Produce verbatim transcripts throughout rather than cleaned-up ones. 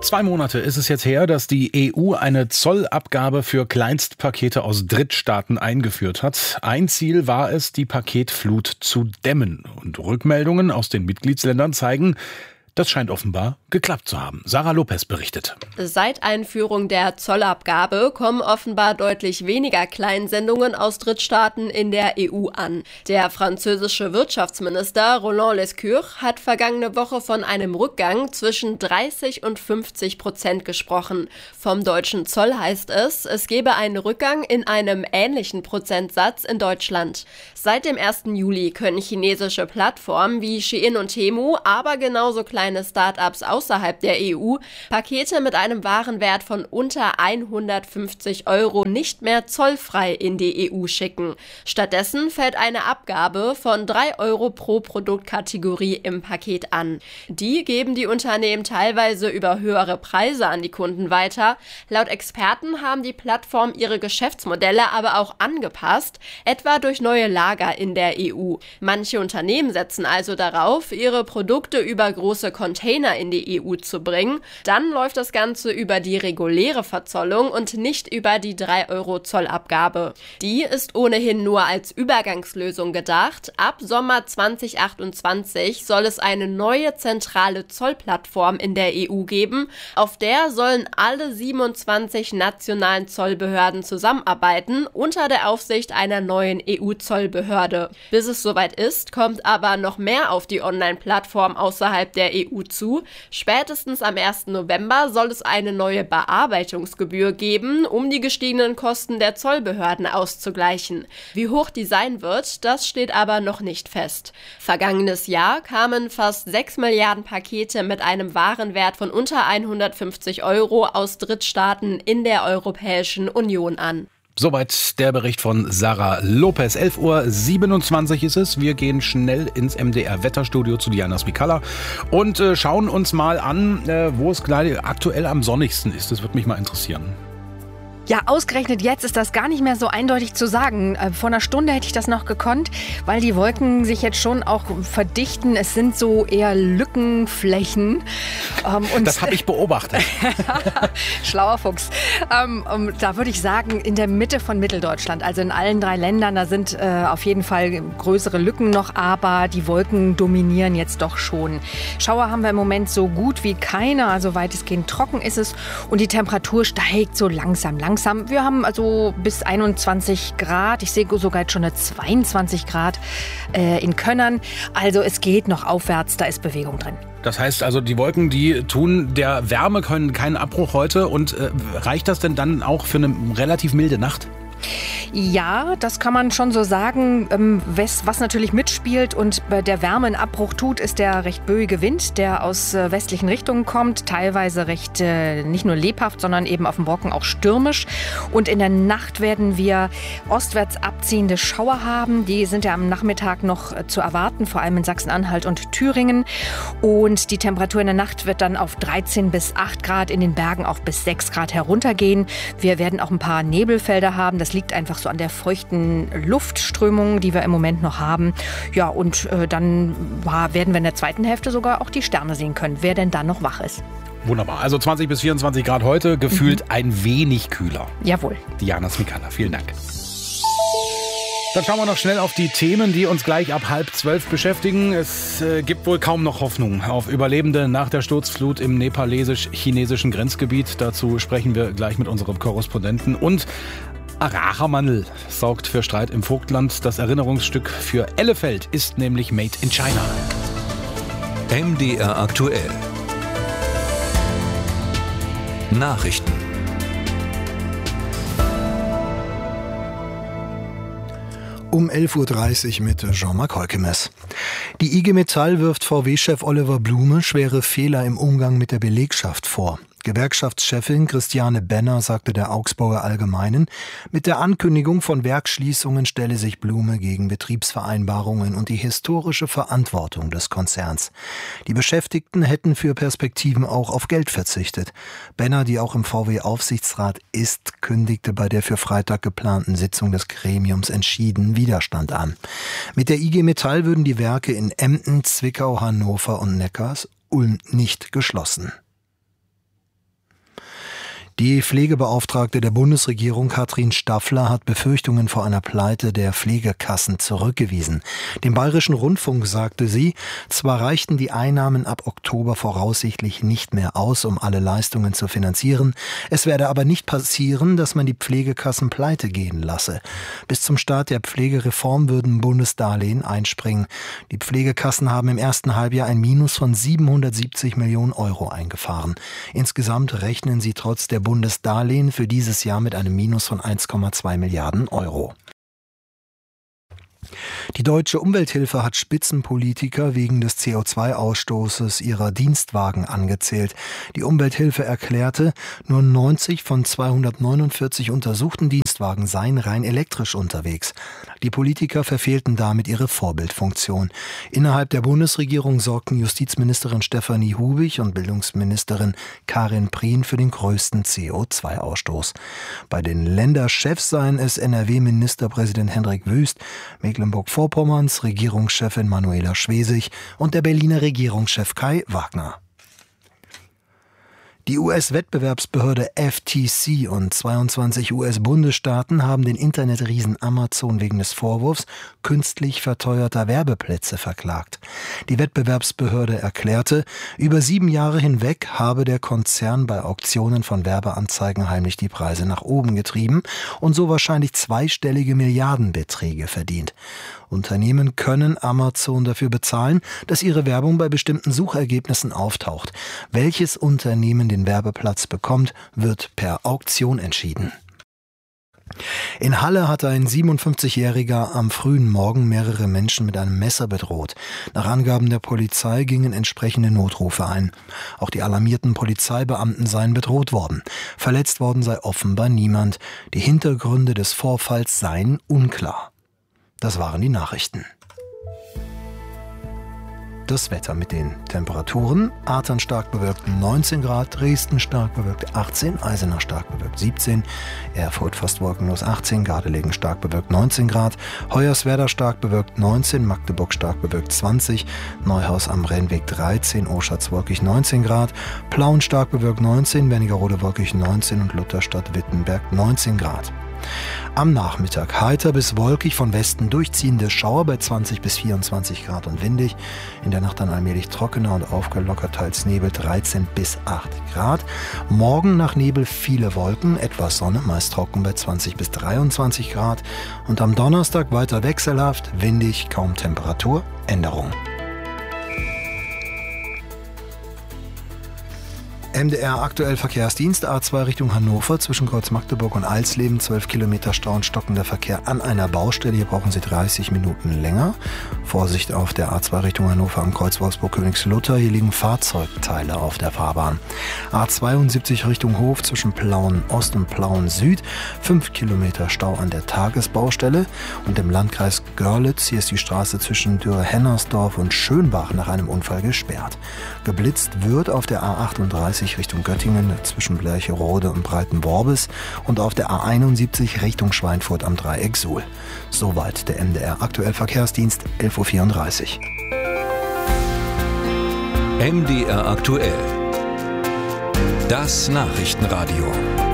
Zwei Monate ist es jetzt her, dass die E U eine Zollabgabe für Kleinstpakete aus Drittstaaten eingeführt hat. Ein Ziel war es, die Paketflut zu dämmen. Und Rückmeldungen aus den Mitgliedsländern zeigen, das scheint offenbar geklappt zu haben. Sarah Lopez berichtet. Seit Einführung der Zollabgabe kommen offenbar deutlich weniger Kleinsendungen aus Drittstaaten in der E U an. Der französische Wirtschaftsminister Roland Lescure hat vergangene Woche von einem Rückgang zwischen dreißig und fünfzig Prozent gesprochen. Vom deutschen Zoll heißt es, es gebe einen Rückgang in einem ähnlichen Prozentsatz in Deutschland. Seit dem ersten Juli können chinesische Plattformen wie Shein und Temu, aber genauso kleine Kleine Start-ups außerhalb der E U Pakete mit einem Warenwert von unter hundertfünfzig Euro nicht mehr zollfrei in die E U schicken. Stattdessen fällt eine Abgabe von drei Euro pro Produktkategorie im Paket an. Die geben die Unternehmen teilweise über höhere Preise an die Kunden weiter. Laut Experten haben die Plattformen ihre Geschäftsmodelle aber auch angepasst, etwa durch neue Lager in der E U. Manche Unternehmen setzen also darauf, ihre Produkte über große Container in die E U zu bringen. Dann läuft das Ganze über die reguläre Verzollung und nicht über die drei Euro Zollabgabe. Die ist ohnehin nur als Übergangslösung gedacht. Ab Sommer zwanzig achtundzwanzig soll es eine neue zentrale Zollplattform in der E U geben. Auf der sollen alle siebenundzwanzig nationalen Zollbehörden zusammenarbeiten, unter der Aufsicht einer neuen E U-Zollbehörde. Bis es soweit ist, kommt aber noch mehr auf die Online-Plattform außerhalb der E U zu. Spätestens am ersten November soll es eine neue Bearbeitungsgebühr geben, um die gestiegenen Kosten der Zollbehörden auszugleichen. Wie hoch die sein wird, das steht aber noch nicht fest. Vergangenes Jahr kamen fast sechs Milliarden Pakete mit einem Warenwert von unter hundertfünfzig Euro aus Drittstaaten in der Europäischen Union an. Soweit der Bericht von Sarah Lopez. elf Uhr siebenundzwanzig ist es. Wir gehen schnell ins M D R-Wetterstudio zu Diana Smikalla und äh, schauen uns mal an, äh, wo es gleich aktuell am sonnigsten ist. Das würde mich mal interessieren. Ja, ausgerechnet jetzt ist das gar nicht mehr so eindeutig zu sagen. Vor einer Stunde hätte ich das noch gekonnt, weil die Wolken sich jetzt schon auch verdichten. Es sind so eher Lückenflächen. Ähm, und das habe ich beobachtet. Schlauer Fuchs. Ähm, um, da würde ich sagen, in der Mitte von Mitteldeutschland, also in allen drei Ländern, da sind äh, auf jeden Fall größere Lücken noch, aber die Wolken dominieren jetzt doch schon. Schauer haben wir im Moment so gut wie keine, also weitestgehend trocken ist es und die Temperatur steigt so langsam, langsam. Langsam. Wir haben also bis einundzwanzig Grad. Ich sehe sogar jetzt schon eine zweiundzwanzig Grad äh, in Könnern. Also es geht noch aufwärts, da ist Bewegung drin. Das heißt also, die Wolken, die tun der Wärme können keinen Abbruch heute. Und äh, reicht das denn dann auch für eine relativ milde Nacht? Ja, das kann man schon so sagen. Was, was natürlich mitspielt und bei der Wärme einen Abbruch tut, ist der recht böige Wind, der aus westlichen Richtungen kommt. Teilweise recht äh, nicht nur lebhaft, sondern eben auf dem Brocken auch stürmisch. Und in der Nacht werden wir ostwärts abziehende Schauer haben. Die sind ja am Nachmittag noch äh, zu erwarten, vor allem in Sachsen-Anhalt und Thüringen. Und die Temperatur in der Nacht wird dann auf dreizehn bis acht Grad, in den Bergen auch bis sechs Grad heruntergehen. Wir werden auch ein paar Nebelfelder haben. Das liegt einfach so an der feuchten Luftströmung, die wir im Moment noch haben. Ja, und äh, dann ja, werden wir in der zweiten Hälfte sogar auch die Sterne sehen können, wer denn dann noch wach ist. Wunderbar. Also zwanzig bis vierundzwanzig Grad heute, gefühlt mhm. ein wenig kühler. Jawohl. Diana Smikalla, vielen Dank. Dann schauen wir noch schnell auf die Themen, die uns gleich ab halb zwölf beschäftigen. Es äh, gibt wohl kaum noch Hoffnung auf Überlebende nach der Sturzflut im nepalesisch-chinesischen Grenzgebiet. Dazu sprechen wir gleich mit unserem Korrespondenten. Und Arachermandel sorgt für Streit im Vogtland. Das Erinnerungsstück für Ellefeld ist nämlich made in China. M D R aktuell. Nachrichten. Um elf Uhr dreißig mit Jean-Marc Holkemes. Die I G Metall wirft V W-Chef Oliver Blume schwere Fehler im Umgang mit der Belegschaft vor. Gewerkschaftschefin Christiane Benner sagte der Augsburger Allgemeinen, mit der Ankündigung von Werksschließungen stelle sich Blume gegen Betriebsvereinbarungen und die historische Verantwortung des Konzerns. Die Beschäftigten hätten für Perspektiven auch auf Geld verzichtet. Benner, die auch im V W-Aufsichtsrat ist, kündigte bei der für Freitag geplanten Sitzung des Gremiums entschieden Widerstand an. Mit der I G Metall würden die Werke in Emden, Zwickau, Hannover und Neckars Ulm nicht geschlossen. Die Pflegebeauftragte der Bundesregierung Katrin Staffler hat Befürchtungen vor einer Pleite der Pflegekassen zurückgewiesen. Dem Bayerischen Rundfunk sagte sie, zwar reichten die Einnahmen ab Oktober voraussichtlich nicht mehr aus, um alle Leistungen zu finanzieren, es werde aber nicht passieren, dass man die Pflegekassen pleite gehen lasse. Bis zum Start der Pflegereform würden Bundesdarlehen einspringen. Die Pflegekassen haben im ersten Halbjahr ein Minus von siebenhundertsiebzig Millionen Euro eingefahren. Insgesamt rechnen sie trotz der Bundesdarlehen für dieses Jahr mit einem Minus von eins Komma zwei Milliarden Euro. Die Deutsche Umwelthilfe hat Spitzenpolitiker wegen des C O zwei Ausstoßes ihrer Dienstwagen angezählt. Die Umwelthilfe erklärte, nur neunzig von zweihundertneunundvierzig untersuchten Dienstwagen seien rein elektrisch unterwegs. Die Politiker verfehlten damit ihre Vorbildfunktion. Innerhalb der Bundesregierung sorgten Justizministerin Stefanie Hubig und Bildungsministerin Karin Prien für den größten C O zwei Ausstoß. Bei den Länderchefs seien es N R W-Ministerpräsident Hendrik Wüst, Mecklenburg-Vorpommerns Regierungschefin Manuela Schwesig und der Berliner Regierungschef Kai Wagner. Die U S-Wettbewerbsbehörde F T C und zweiundzwanzig U S-Bundesstaaten haben den Internetriesen Amazon wegen des Vorwurfs künstlich verteuerter Werbeplätze verklagt. Die Wettbewerbsbehörde erklärte, über sieben Jahre hinweg habe der Konzern bei Auktionen von Werbeanzeigen heimlich die Preise nach oben getrieben und so wahrscheinlich zweistellige Milliardenbeträge verdient. Unternehmen können Amazon dafür bezahlen, dass ihre Werbung bei bestimmten Suchergebnissen auftaucht. Welches Unternehmen den Werbeplatz bekommt, wird per Auktion entschieden. In Halle hatte ein siebenundfünfzigjähriger am frühen Morgen mehrere Menschen mit einem Messer bedroht. Nach Angaben der Polizei gingen entsprechende Notrufe ein. Auch die alarmierten Polizeibeamten seien bedroht worden. Verletzt worden sei offenbar niemand. Die Hintergründe des Vorfalls seien unklar. Das waren die Nachrichten. Das Wetter mit den Temperaturen: Adern stark bewölkt neunzehn Grad, Dresden stark bewölkt achtzehn, Eisenach stark bewölkt siebzehn, Erfurt fast wolkenlos achtzehn, Gardelegen stark bewölkt neunzehn Grad, Hoyerswerda stark bewölkt neunzehn, Magdeburg stark bewölkt zwanzig, Neuhaus am Rennweg dreizehn, Oschatz wolkig neunzehn Grad, Plauen stark bewölkt neunzehn, Wernigerode wolkig neunzehn und Lutherstadt Wittenberg neunzehn Grad. Am Nachmittag heiter bis wolkig, von Westen durchziehende Schauer bei zwanzig bis vierundzwanzig Grad und windig. In der Nacht dann allmählich trockener und aufgelockert, teils Nebel dreizehn bis acht Grad. Morgen nach Nebel viele Wolken, etwas Sonne, meist trocken bei zwanzig bis dreiundzwanzig Grad. Und am Donnerstag weiter wechselhaft, windig, kaum Temperaturänderung. M D R aktuell Verkehrsdienst, A zwei Richtung Hannover, zwischen Kreuz Magdeburg und Alsleben, zwölf Kilometer Stau und stockender Verkehr an einer Baustelle. Hier brauchen Sie dreißig Minuten länger. Vorsicht auf der A zwei Richtung Hannover am Kreuz Wolfsburg-Königslutter, hier liegen Fahrzeugteile auf der Fahrbahn. A zweiundsiebzig Richtung Hof, zwischen Plauen Ost und Plauen Süd, fünf Kilometer Stau an der Tagesbaustelle. Und im Landkreis Görlitz, hier ist die Straße zwischen Dürre-Hennersdorf und Schönbach nach einem Unfall gesperrt. Geblitzt wird auf der A achtunddreißig Richtung Göttingen zwischen Blercherode und Breitenworbis und auf der A einundsiebzig Richtung Schweinfurt am Dreieck Suhl. Soweit der M D R aktuell Verkehrsdienst, elf Uhr vierunddreißig. M D R aktuell. Das Nachrichtenradio.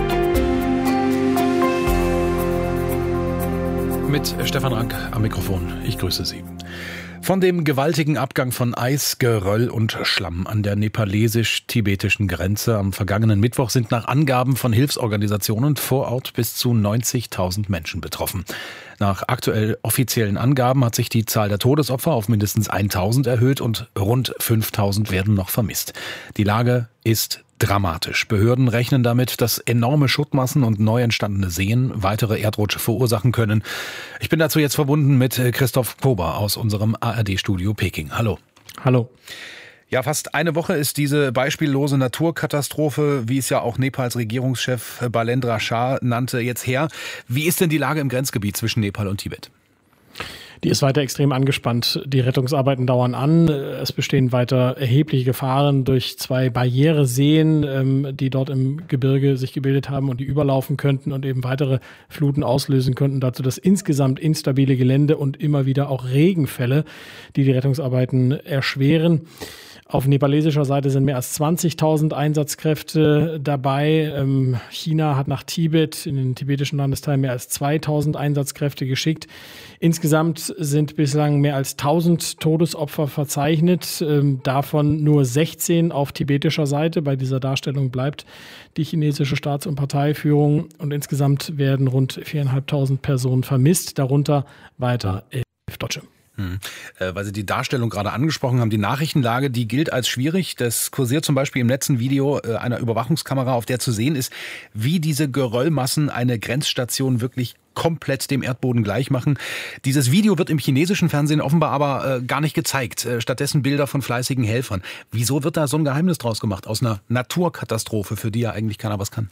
Mit Stefan Rank am Mikrofon. Ich grüße Sie. Von dem gewaltigen Abgang von Eis, Geröll und Schlamm an der nepalesisch-tibetischen Grenze am vergangenen Mittwoch sind nach Angaben von Hilfsorganisationen vor Ort bis zu neunzigtausend Menschen betroffen. Nach aktuell offiziellen Angaben hat sich die Zahl der Todesopfer auf mindestens tausend erhöht und rund fünftausend werden noch vermisst. Die Lage ist dramatisch. Behörden rechnen damit, dass enorme Schuttmassen und neu entstandene Seen weitere Erdrutsche verursachen können. Ich bin dazu jetzt verbunden mit Christoph Kober aus unserem A R D-Studio Peking. Hallo. Hallo. Ja, fast eine Woche ist diese beispiellose Naturkatastrophe, wie es ja auch Nepals Regierungschef Balendra Shah nannte, jetzt her. Wie ist denn die Lage im Grenzgebiet zwischen Nepal und Tibet? Die ist weiter extrem angespannt. Die Rettungsarbeiten dauern an. Es bestehen weiter erhebliche Gefahren durch zwei Barriereseen, die dort im Gebirge sich gebildet haben und die überlaufen könnten und eben weitere Fluten auslösen könnten. Dazu das insgesamt instabile Gelände und immer wieder auch Regenfälle, die die Rettungsarbeiten erschweren. Auf nepalesischer Seite sind mehr als zwanzigtausend Einsatzkräfte dabei. China hat nach Tibet, in den tibetischen Landesteil, mehr als zweitausend Einsatzkräfte geschickt. Insgesamt sind bislang mehr als tausend Todesopfer verzeichnet, davon nur sechzehn auf tibetischer Seite. Bei dieser Darstellung bleibt die chinesische Staats- und Parteiführung. Und insgesamt werden rund viertausendfünfhundert Personen vermisst, darunter weiter elf Deutsche. Hm. Äh, weil Sie die Darstellung gerade angesprochen haben, die Nachrichtenlage, die gilt als schwierig. Das kursiert zum Beispiel im Netz ein Video äh, einer Überwachungskamera, auf der zu sehen ist, wie diese Geröllmassen eine Grenzstation wirklich komplett dem Erdboden gleich machen. Dieses Video wird im chinesischen Fernsehen offenbar aber äh, gar nicht gezeigt. Äh, stattdessen Bilder von fleißigen Helfern. Wieso wird da so ein Geheimnis draus gemacht? Aus einer Naturkatastrophe, für die ja eigentlich keiner was kann.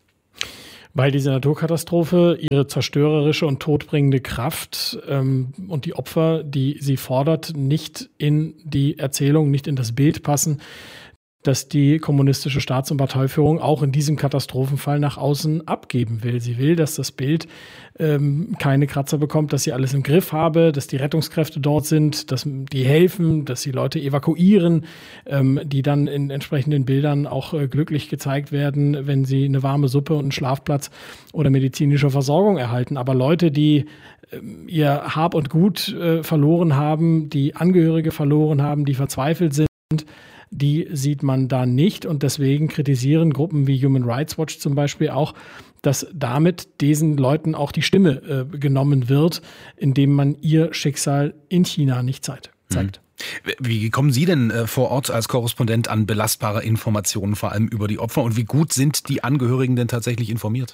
Weil diese Naturkatastrophe ihre zerstörerische und todbringende Kraft ähm, und die Opfer, die sie fordert, nicht in die Erzählung, nicht in das Bild passen, dass die kommunistische Staats- und Parteiführung auch in diesem Katastrophenfall nach außen abgeben will. Sie will, dass das Bild ähm, keine Kratzer bekommt, dass sie alles im Griff habe, dass die Rettungskräfte dort sind, dass die helfen, dass sie Leute evakuieren, ähm, die dann in entsprechenden Bildern auch äh, glücklich gezeigt werden, wenn sie eine warme Suppe und einen Schlafplatz oder medizinische Versorgung erhalten. Aber Leute, die äh, ihr Hab und Gut äh, verloren haben, die Angehörige verloren haben, die verzweifelt sind, die sieht man da nicht, und deswegen kritisieren Gruppen wie Human Rights Watch zum Beispiel auch, dass damit diesen Leuten auch die Stimme äh, genommen wird, indem man ihr Schicksal in China nicht zeigt. zeigt. Wie kommen Sie denn äh, vor Ort als Korrespondent an belastbare Informationen, vor allem über die Opfer, und wie gut sind die Angehörigen denn tatsächlich informiert?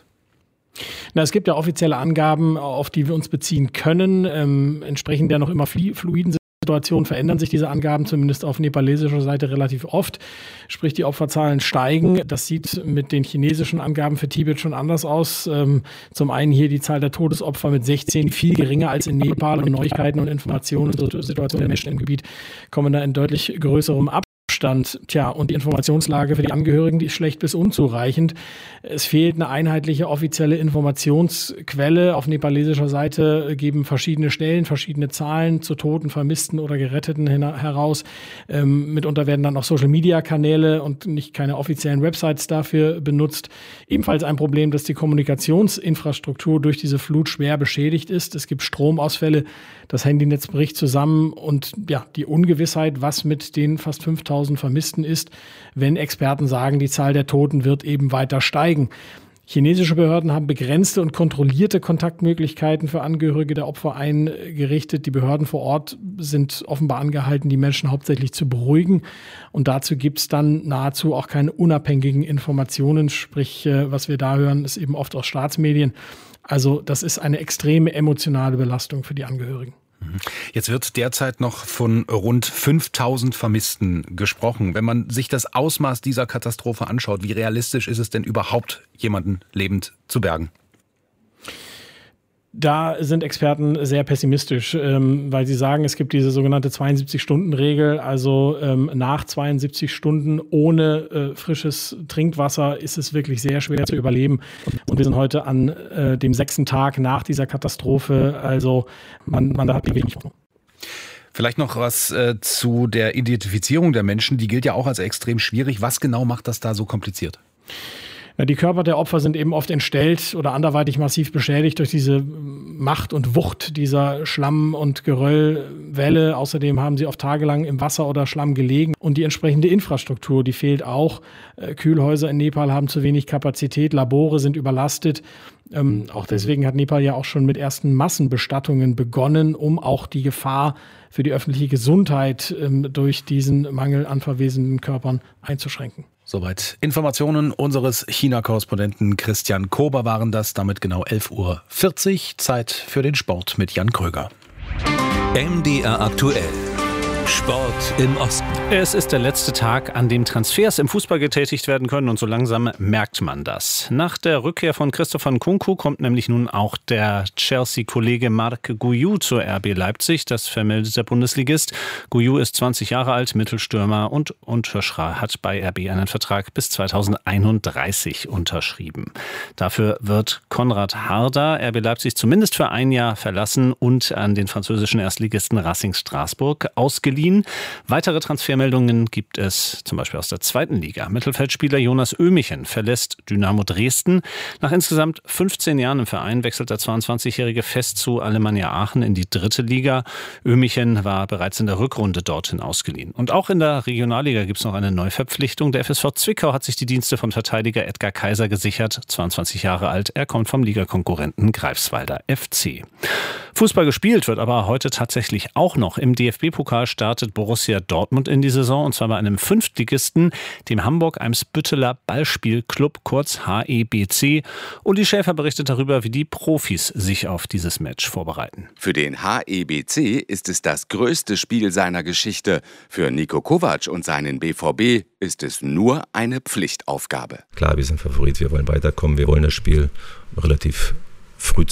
Na, es gibt ja offizielle Angaben, auf die wir uns beziehen können, ähm, entsprechend der noch immer fluiden Situationen verändern sich diese Angaben zumindest auf nepalesischer Seite relativ oft. Sprich, die Opferzahlen steigen. Das sieht mit den chinesischen Angaben für Tibet schon anders aus. Ähm, zum einen hier die Zahl der Todesopfer mit sechzehn, viel geringer als in Nepal, und Neuigkeiten und Informationen zur Situation der Menschen im Gebiet kommen da in deutlich größerem Abstand. Tja, und die Informationslage für die Angehörigen, die ist schlecht bis unzureichend. Es fehlt eine einheitliche offizielle Informationsquelle. Auf nepalesischer Seite geben verschiedene Stellen verschiedene Zahlen zu Toten, Vermissten oder Geretteten heraus. Ähm, mitunter werden dann auch Social-Media-Kanäle und nicht keine offiziellen Websites dafür benutzt. Ebenfalls ein Problem, dass die Kommunikationsinfrastruktur durch diese Flut schwer beschädigt ist. Es gibt Stromausfälle, das Handynetz bricht zusammen, und ja, die Ungewissheit, was mit den fast fünftausend Vermissten ist, wenn Experten sagen, die Zahl der Toten wird eben weiter steigen. Chinesische Behörden haben begrenzte und kontrollierte Kontaktmöglichkeiten für Angehörige der Opfer eingerichtet. Die Behörden vor Ort sind offenbar angehalten, die Menschen hauptsächlich zu beruhigen. Und dazu gibt es dann nahezu auch keine unabhängigen Informationen. Sprich, was wir da hören, ist eben oft aus Staatsmedien. Also das ist eine extreme emotionale Belastung für die Angehörigen. Jetzt wird derzeit noch von rund fünftausend Vermissten gesprochen. Wenn man sich das Ausmaß dieser Katastrophe anschaut, wie realistisch ist es denn überhaupt, jemanden lebend zu bergen? Da sind Experten sehr pessimistisch, ähm, weil sie sagen, es gibt diese sogenannte zweiundsiebzig-Stunden-Regel. Also ähm, nach zweiundsiebzig Stunden ohne äh, frisches Trinkwasser ist es wirklich sehr schwer zu überleben. Und wir sind heute an äh, dem sechsten Tag nach dieser Katastrophe. Also man, man da hat wenig Hoffnung. Vielleicht noch was äh, zu der Identifizierung der Menschen. Die gilt ja auch als extrem schwierig. Was genau macht das da so kompliziert? Die Körper der Opfer sind eben oft entstellt oder anderweitig massiv beschädigt durch diese Macht und Wucht dieser Schlamm- und Geröllwelle. Außerdem haben sie oft tagelang im Wasser oder Schlamm gelegen. Und die entsprechende Infrastruktur, die fehlt auch. Kühlhäuser in Nepal haben zu wenig Kapazität, Labore sind überlastet. Ähm, auch deswegen hat Nepal ja auch schon mit ersten Massenbestattungen begonnen, um auch die Gefahr für die öffentliche Gesundheit ähm, durch diesen Mangel an verwesenden Körpern einzuschränken. Soweit Informationen unseres China-Korrespondenten Christian Kober waren das. Damit genau elf Uhr vierzig. Zeit für den Sport mit Jan Kröger. M D R aktuell. Sport im Osten. Es ist der letzte Tag, an dem Transfers im Fußball getätigt werden können, und so langsam merkt man das. Nach der Rückkehr von Christopher Nkunku kommt nämlich nun auch der Chelsea-Kollege Marc Guiu zur R B Leipzig. Das vermeldet der Bundesligist. Guiu ist zwanzig Jahre alt, Mittelstürmer und unterschra- hat bei R B einen Vertrag bis zweitausendeinunddreißig unterschrieben. Dafür wird Konrad Harder R B Leipzig zumindest für ein Jahr verlassen und an den französischen Erstligisten Racing Straßburg ausgeliehen. ausgeliehen. Weitere Transfermeldungen gibt es zum Beispiel aus der zweiten Liga. Mittelfeldspieler Jonas Ömichen verlässt Dynamo Dresden. Nach insgesamt fünfzehn Jahren im Verein wechselt der zweiundzwanzigjährige fest zu Alemannia Aachen in die dritte Liga. Ömichen war bereits in der Rückrunde dorthin ausgeliehen. Und auch in der Regionalliga gibt es noch eine Neuverpflichtung. Der F S V Zwickau hat sich die Dienste von Verteidiger Edgar Kaiser gesichert, zweiundzwanzig Jahre alt. Er kommt vom Ligakonkurrenten Greifswalder F C. Fußball gespielt wird aber heute tatsächlich auch noch. Im D F B-Pokal startet Borussia Dortmund in die Saison, und zwar bei einem Fünftligisten, dem Hamburg-Eimsbütteler Ballspielclub, kurz H E B C. Uli Schäfer berichtet darüber, wie die Profis sich auf dieses Match vorbereiten. Für den H E B C ist es das größte Spiel seiner Geschichte. Für Niko Kovac und seinen B V B ist es nur eine Pflichtaufgabe. Klar, wir sind Favorit, wir wollen weiterkommen, wir wollen das Spiel relativ früh